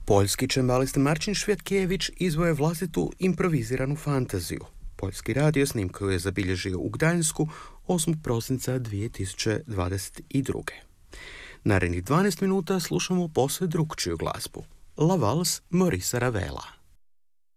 Poljski čembalist Marcin Švjetkijević izveo je vlastitu improviziranu fantaziju. Poljski radio snimku je zabilježio u Gdańsku 8. prosinca 2022. Narednih 12 minuta slušamo posve drugčiju glazbu. La Valse Maurice Ravela.